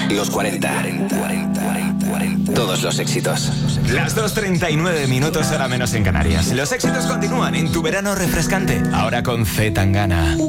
Los 40. Todos los éxitos. Las 2:39 minutos, hora menos en Canarias. Los éxitos continúan en tu verano refrescante. Ahora con C. Tangana.